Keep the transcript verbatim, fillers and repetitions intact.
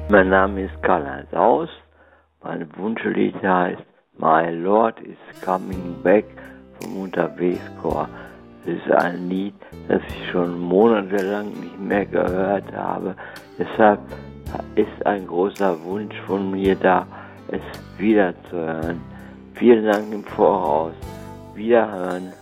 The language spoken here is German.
Mein Name ist Karl-Heinz Aus. Mein Wunschlied heißt My Lord is Coming Back vom Unterwegschor. Das ist ein Lied, das ich schon monatelang nicht mehr gehört habe. Deshalb ist ein großer Wunsch von mir da, es wieder zu hören. Vielen Dank im Voraus. Wiederhören.